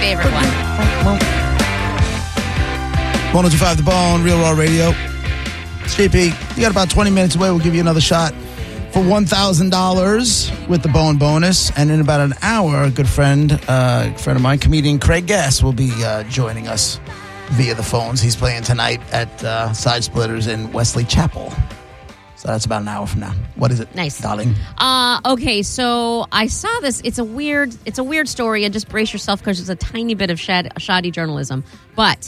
favorite one. 102.5 The Bone, Real Raw Radio. It's JP. You got about 20 minutes away. We'll give you another shot for $1,000 with the Bone bonus. And in about an hour, a good friend of mine, comedian Craig Gass, will be joining us via the phones. He's playing tonight at Side Splitters in Wesley Chapel. So that's about an hour from now. What is it, nice, darling? Okay, so I saw this. It's a weird story, and just brace yourself because it's a tiny bit of shoddy journalism. But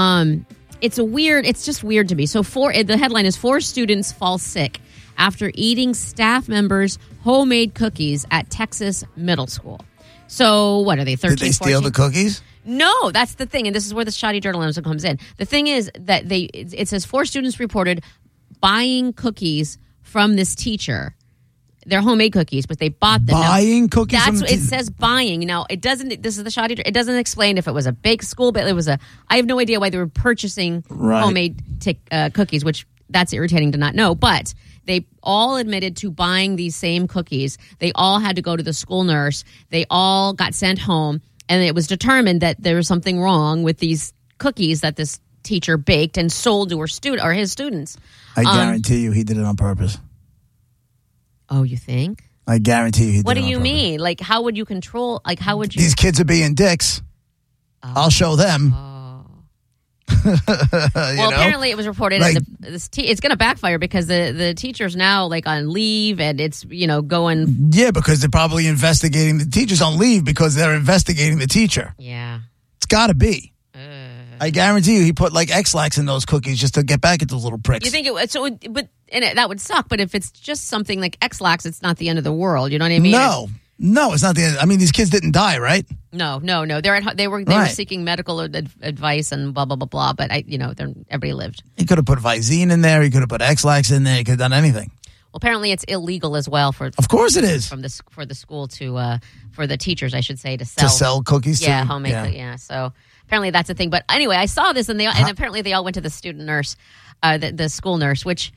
it's just weird to me. So the headline is 4 students fall sick after eating staff members' homemade cookies at Texas middle school. So what are they, 13, Did they steal 14? the cookies? No, that's the thing, and this is where the shoddy journalism comes in. The thing is that it says 4 students reported buying cookies from this teacher. They're homemade cookies, but they bought them. Buying cookies? That's what it says, buying. Now, it doesn't, this is the shoddy, it doesn't explain if it was a bake school, but I have no idea why they were purchasing homemade cookies, which that's irritating to not know, but they all admitted to buying these same cookies. They all had to go to the school nurse. They all got sent home, and it was determined that there was something wrong with these cookies that this teacher baked and sold to his students. I guarantee you he did it on purpose. Oh, you think? I guarantee you he did What it do on you purpose. mean? Like, how would you control? Like, how would you? These kids are being dicks. I'll show them. Apparently it was reported it's going to backfire because the teacher's now like on leave and it's going. Yeah, because they're probably investigating. The teacher's on leave because they're investigating the teacher. Yeah, it's got to be. I guarantee you, he put like X-Lax in those cookies just to get back at those little pricks. You think that would suck? But if it's just something like X-Lax, it's not the end of the world. You know what I mean? No, it's not the end. I mean, these kids didn't die, right? No. They were seeking medical advice and blah blah blah blah. But everybody lived. He could have put Visine in there. He could have put X-Lax in there. He could have done anything. Well, apparently it's illegal as well Of course it is. For the school to for the teachers, I should say, to sell cookies. Yeah, homemade. Yeah. So apparently that's a thing. But anyway, I saw this and apparently they all went to the student nurse, the school nurse, which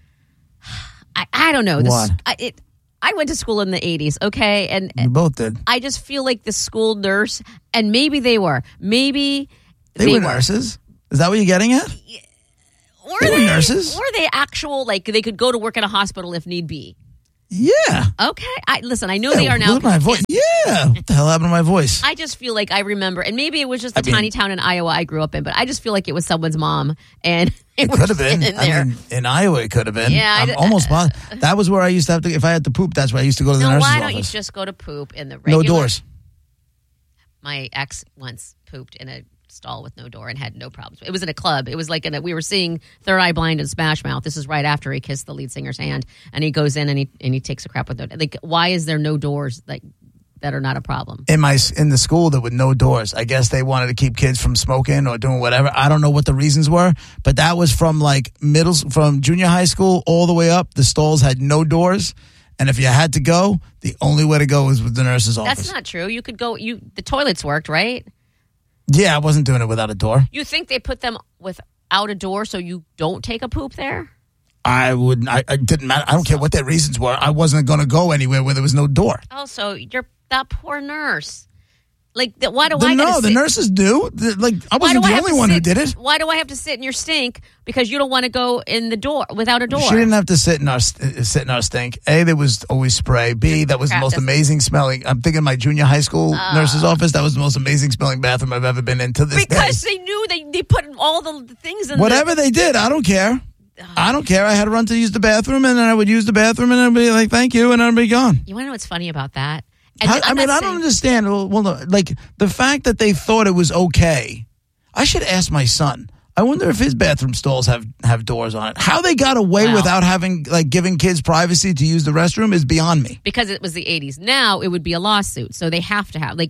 I don't know. What? I went to school in the 80s, okay? And we both did. I just feel like the school nurse, and maybe they were. Maybe they were nurses? Is that what you're getting at? They were nurses? Were they actual, like, they could go to work in a hospital if need be? Yeah. Okay. I know they are now. My voice. Yeah. What the hell happened to my voice? I just feel like I remember, and maybe it was just the tiny town in Iowa I grew up in, but I just feel like it was someone's mom, and it could have been. In Iowa, it could have been. Yeah, I'm almost positive. That was where I used to have to. If I had to poop, that's where I used to go to the nurse's office. Why don't you just go to poop in the regular? No doors. My ex once pooped in a stall with no door and had no problems. It was in a club. It was like we were seeing Third Eye Blind and Smash Mouth. This is right after he kissed the lead singer's hand, and he goes in and he takes a crap with no. Like, why is there no doors that are not a problem? In the school there were no doors. I guess they wanted to keep kids from smoking or doing whatever. I don't know what the reasons were, but that was from from junior high school all the way up. The stalls had no doors. And if you had to go, the only way to go was with the nurse's office. That's not true. You could go. The toilets worked, right? Yeah, I wasn't doing it without a door. You think they put them without a door so you don't take a poop there? I wouldn't. I didn't matter. I don't care what their reasons were. I wasn't going to go anywhere where there was no door. Oh, so you're that poor nurse. Like, why do I? No, the nurses do. I wasn't the only one who did it. Why do I have to sit in your stink because you don't want to go in the door without a door? She didn't have to sit in our stink. A, there was always spray. B, that was the most amazing smelling. I'm thinking my junior high school nurse's office. That was the most amazing smelling bathroom I've ever been in to this day. Because they knew they put all the things in. Whatever they did, I don't care. I don't care. I had to run to use the bathroom, and then I would use the bathroom, and I'd be like, "Thank you," and I'd be gone. You want to know what's funny about that? I don't understand. Well, no, like the fact that they thought it was okay. I should ask my son. I wonder if his bathroom stalls have doors on it. How they got away without having giving kids privacy to use the restroom is beyond me. Because it was the 80s. Now it would be a lawsuit, so they have to have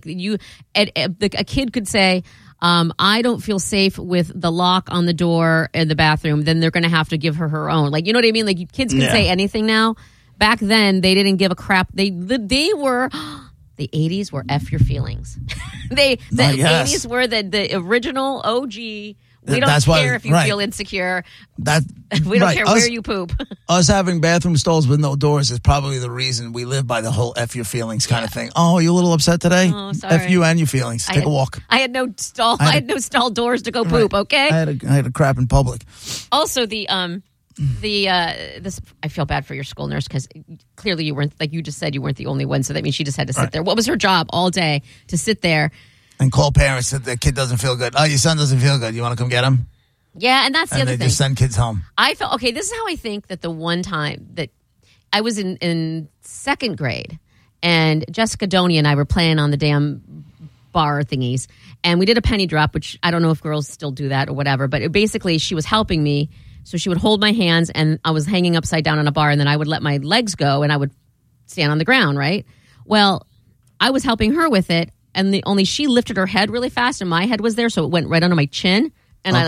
a kid could say, I don't feel safe with the lock on the door in the bathroom. Then they're going to have to give her own. Like, you know what I mean? Like, kids can say anything now. Back then, they didn't give a crap. They were the 80s were F your feelings. The 80s were the original OG We don't care if you feel insecure. We don't care where you poop. Us having bathroom stalls with no doors is probably the reason we live by the whole F your feelings kind of thing. Oh, you a little upset today? Oh, sorry. F you and your feelings. Take a walk. I had no stall. I had no stall doors to go poop. Okay. I had a crap in public. Also, this I feel bad for your school nurse because clearly you weren't, like you just said, you weren't the only one. So that means she just had to sit there. What was her job all day to sit there and call parents that their kid doesn't feel good? Oh, your son doesn't feel good. You want to come get him? Yeah, and that's the other thing. And they just send kids home. I felt okay. This is how I think that the one time that I was in second grade, and Jessica Doney and I were playing on the damn bar thingies, and we did a penny drop, which I don't know if girls still do that or whatever. But basically, she was helping me. So she would hold my hands, and I was hanging upside down on a bar, and then I would let my legs go, and I would stand on the ground, right? Well, I was helping her with it, and only she lifted her head really fast, and my head was there, so it went right under my chin, and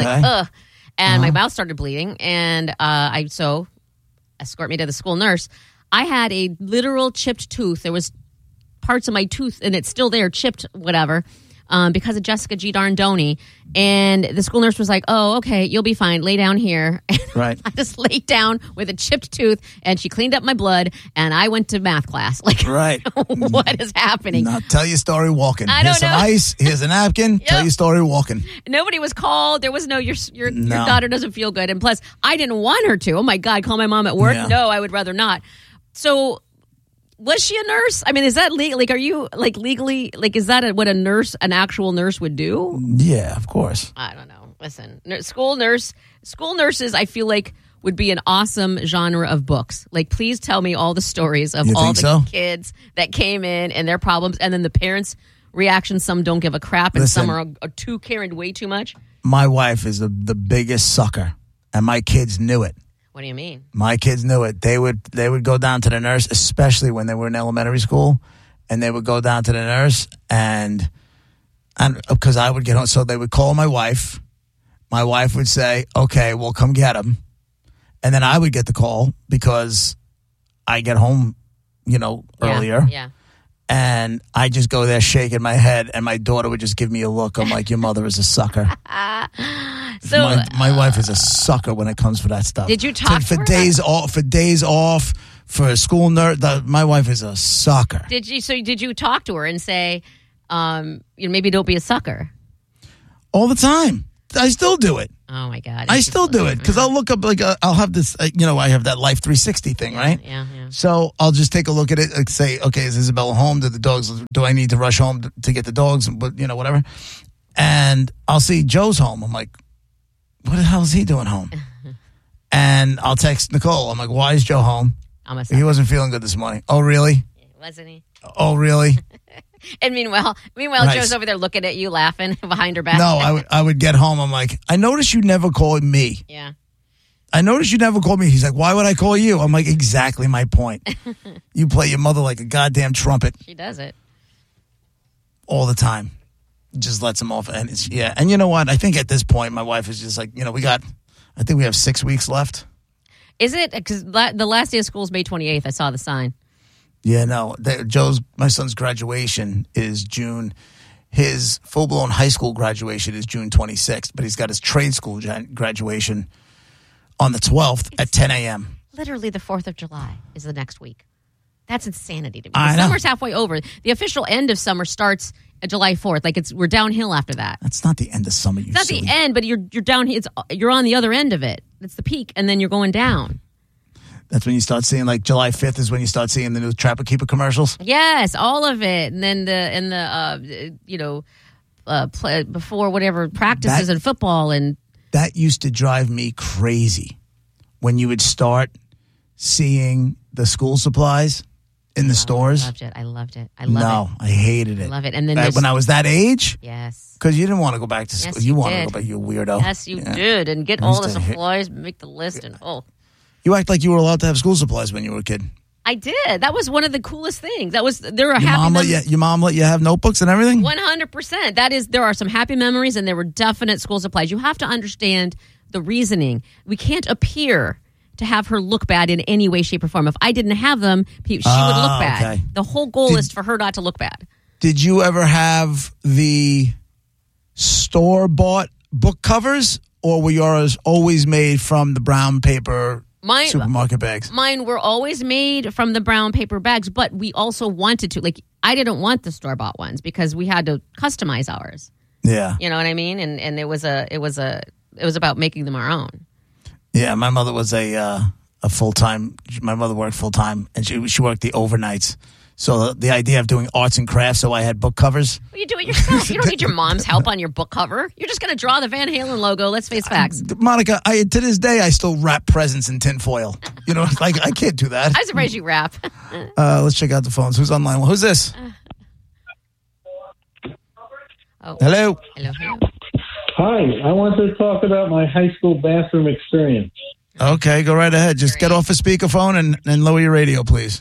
and my mouth started bleeding, and so escort me to the school nurse. I had a literal chipped tooth. There was parts of my tooth, and it's still there, chipped, whatever. Because of Jessica G. Doney. And the school nurse was like, oh, okay, you'll be fine. Lay down here. Right. I just laid down with a chipped tooth, and she cleaned up my blood, and I went to math class. Like, right. What is happening? Now, tell your story walking. I don't know. Here's some ice. Here's a napkin. Yep. Tell your story walking. Nobody was called. There was no, your daughter doesn't feel good. And plus, I didn't want her to. Oh, my God, call my mom at work? Yeah. No, I would rather not. So... was she a nurse? I mean, is that legal? Like, are you legally is that what an actual nurse would do? Yeah, of course. I don't know. Listen, school nurses, I feel like would be an awesome genre of books. Like, please tell me all the stories of all the kids that came in and their problems, and then the parents' reactions. Some don't give a crap, and some are too caring way too much. My wife is the biggest sucker, and my kids knew it. What do you mean? My kids knew it. They would go down to the nurse, especially when they were in elementary school, and they would go down to the nurse, and because I would get home, so they would call my wife. My wife would say, "Okay, well, come get him," and then I would get the call because I get home, earlier. Yeah. And I just go there shaking my head, and my daughter would just give me a look. I'm like, your mother is a sucker. So my wife is a sucker when it comes for that stuff. Did you talk for to her days off? For days off, for a school nurse. My wife is a sucker. Did you talk to her and say, maybe don't be a sucker? All the time. I still do it. Oh my God! I still do it because I'll look up I'll have this. I have that Life 360 thing, right? Yeah. So I'll just take a look at it and say, okay, is Isabella home? Do I need to rush home to get the dogs? Whatever. And I'll see Joe's home. I'm like, what the hell is he doing home? And I'll text Nicole. I'm like, why is Joe home? He wasn't feeling good this morning. Oh, really? Wasn't he? Oh, really? And meanwhile, right. Joe's over there looking at you, laughing behind her back. No, I would get home. I'm like, I noticed you never called me. Yeah. I noticed you never called me. He's like, why would I call you? I'm like, exactly my point. You play your mother like a goddamn trumpet. She does it. All the time. Just lets him off. And and you know what? I think at this point, my wife is just like, I think we have 6 weeks left. Is it? Because the last day of school is May 28th. I saw the sign. Yeah, no. My son's graduation is June. His full-blown high school graduation is June 26th, but he's got his trade school graduation on the 12th at 10 a.m. Literally the 4th of July is the next week. That's insanity to me. I know. Summer's halfway over. The official end of summer starts July 4th. Like we're downhill after that. That's not the end of summer. It's not the end, but you're down. You're on the other end of it. It's the peak, and then you're going down. That's when you start seeing, like, July 5th is when you start seeing the new Trapper Keeper commercials. Yes, all of it, and then before whatever practices and football and that used to drive me crazy when you would start seeing the school supplies in the stores. I loved it. I hated it. I love it. And then when I was that age, yes, because you didn't want to go back to school. Yes, you wanted to go back, you weirdo. Yes, you did, and get all the supplies, make the list, and You act like you were allowed to have school supplies when you were a kid. I did. That was one of the coolest things. There are your mom let you have notebooks and everything? 100%. There are some happy memories, and there were definite school supplies. You have to understand the reasoning. We can't appear to have her look bad in any way, shape, or form. If I didn't have them, she would look bad. Okay. The whole goal is for her not to look bad. Did you ever have the store-bought book covers, or were yours always made from the brown paper supermarket bags? Mine were always made from the brown paper bags, but we also wanted to. Like, I didn't want the store-bought ones because we had to customize ours. Yeah. You know what I mean? And it was about making them our own. Yeah, my mother was a full-time. My mother worked full-time, and she worked the overnights. So the idea of doing arts and crafts, so I had book covers. Well, you do it yourself. You don't need your mom's help on your book cover. You're just going to draw the Van Halen logo. Let's face facts. Monica, to this day, I still wrap presents in tinfoil. You know, like, I can't do that. I'm surprised you rap. Let's check out the phones. Who's online? Who's this? Hello. Hello. Hi, I want to talk about my high school bathroom experience. Okay, go right ahead. Just get off a speakerphone and lower your radio, please.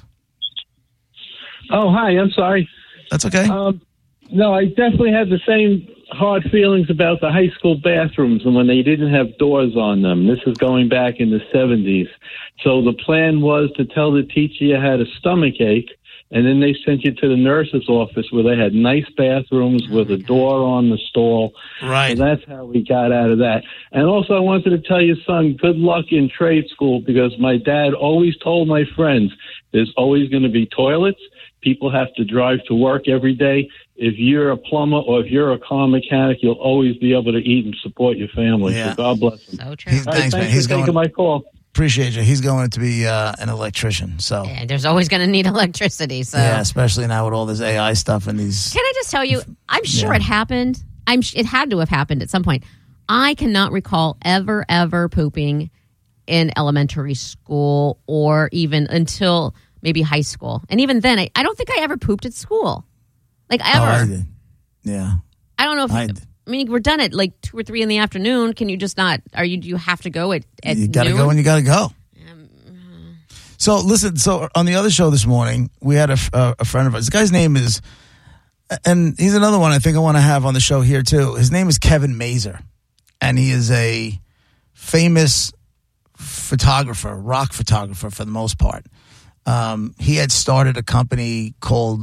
Oh, hi, I'm sorry. That's okay. No, I definitely had the same hard feelings about the high school bathrooms and when they didn't have doors on them. This is going back in the 70s. So the plan was to tell the teacher you had a stomach ache, and then they sent you to the nurse's office where they had nice bathrooms with a door on the stall. Right. So that's how we got out of that. And also I wanted to tell your son good luck in trade school, because my dad always told my friends there's always going to be toilets. People have to drive to work every day. If you're a plumber or if you're a car mechanic, you'll always be able to eat and support your family. Yeah. So God bless him. So true. Thanks, man. Thanks for taking my call. Appreciate you. He's going to be an electrician. So Yeah, there's always going to need electricity. So yeah, especially now with all this AI stuff and these. Can I just tell you, I'm sure it happened. It had to have happened at some point. I cannot recall ever pooping in elementary school or even until maybe high school. And even then, I don't think I ever pooped at school. Like, ever. Oh, I did. Yeah. I don't know if... I mean, we're done at like 2 or 3 in the afternoon. Can you just not... Do you have to go at You got to noon? go when you got to go. So, listen, on the other show this morning, we had a friend of ours. The guy's name is... And he's another one I think I want to have on the show here, too. His name is Kevin Mazer. And he is a famous photographer, rock photographer for the most part. He had started a company called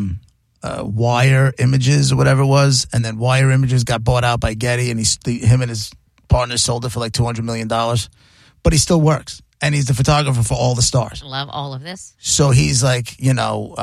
Wire Images or whatever it was, and then Wire Images got bought out by Getty, and him and his partners sold it for like $200 million. But he still works, and he's the photographer for all the stars. I love all of this. So he's like, he's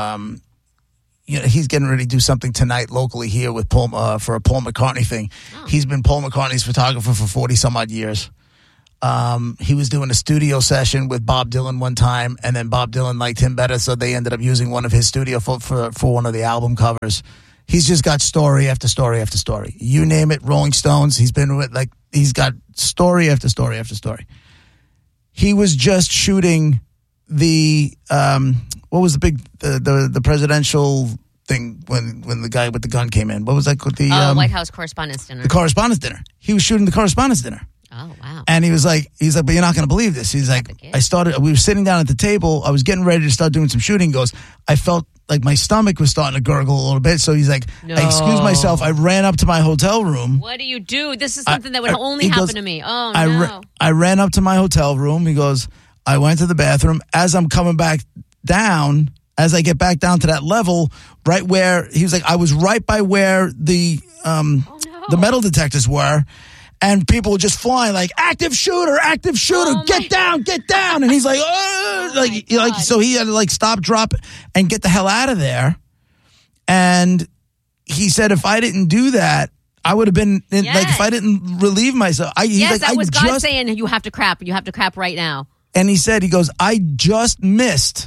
getting ready to do something tonight locally here with Paul for a Paul McCartney thing. Oh. He's been Paul McCartney's photographer for 40 some odd years. He was doing a studio session with Bob Dylan one time, and then Bob Dylan liked him better, so they ended up using one of his studio for one of the album covers. He's just got story after story after story. You name it, Rolling Stones. He's been with, he's got story after story after story. He was just shooting the what was the big the presidential thing when the guy with the gun came in? What was that called? The White House Correspondents' Dinner. The Correspondents' Dinner. He was shooting the Correspondents' Dinner. Oh, wow. And he's like, but you're not going to believe this. He's like, we were sitting down at the table. I was getting ready to start doing some shooting. He goes, I felt like my stomach was starting to gurgle a little bit. So he's like, I excused myself. I ran up to my hotel room. What do you do? This is something that would only happen to me. Oh, no. I ran up to my hotel room. He goes, I went to the bathroom. As I'm coming back down, as I get back down to that level, right where, he was like, I was right by where the metal detectors were. And people were just flying like, active shooter, get down. And he's like, oh, so he had to stop, drop, and get the hell out of there. And he said, if I didn't do that, I would have been, if I didn't relieve myself. That was God saying, you have to crap right now. And he said, I just missed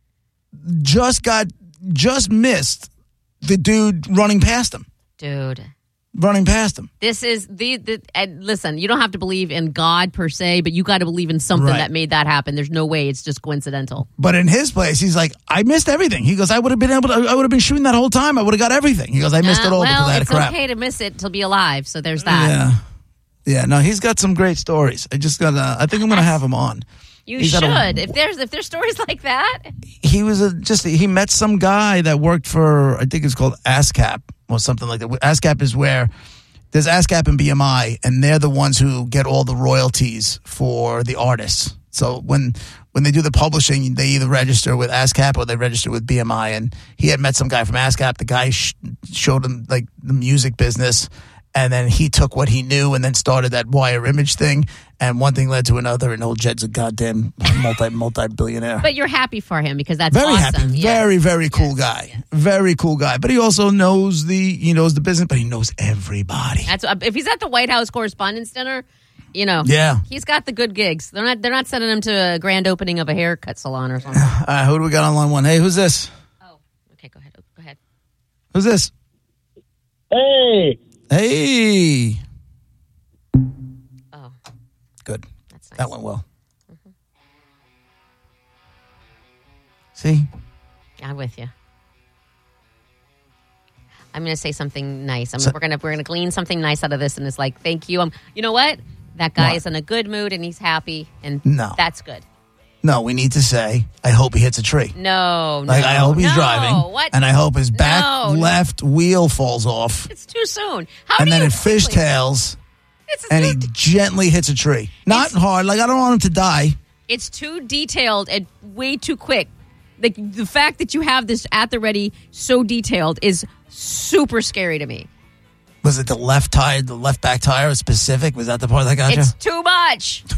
the dude running past him. Running past him. This is listen, you don't have to believe in God per se, but you got to believe in something that made that happen. There's no way it's just coincidental. But in his place, he's like, I missed everything. He goes, I would have been shooting that whole time. I would have got everything. He goes, I missed it all because I had a crap. It's okay to miss it to be alive. So there's that. Yeah. No, he's got some great stories. I think I'm going to have him on. You should. If there's stories like that. He was he met some guy that worked for, I think it's called ASCAP or something like that. ASCAP is where there's ASCAP and BMI, and they're the ones who get all the royalties for the artists. So when they do the publishing, they either register with ASCAP or they register with BMI. And he had met some guy from ASCAP. The guy showed him the music business. And then he took what he knew and then started that wire image thing. And one thing led to another, and old Jed's a goddamn multi-billionaire. But you're happy for him because that's very awesome. happy. Yes. Very, very cool guy. Very cool guy. But he also knows the business, but he knows everybody. That's if he's at the White House Correspondents' Dinner, Yeah. he's got the good gigs. They're not sending him to a grand opening of a haircut salon or something. All right, who do we got on line one? Hey, who's this? Oh, okay, go ahead. Who's this? Hey. Hey. Oh, Good. that's nice. That went well. See? I'm with you. I'm going to say something nice. We're gonna glean something nice out of this, and it's like, thank you. You know what? That guy What? is in a good mood and he's happy, and No. that's good. No, we need to say, I hope he hits a tree. No, I hope he's driving. What? And I hope his back No. left wheel falls off. It's too soon. How And do then you it fishtails It's and he gently hits a tree. Not hard. Like, I don't want him to die. It's too detailed and way too quick. The fact that you have this at the ready so detailed is super scary to me. Was it the left back tire specific? Was that the part that got you? It's too much.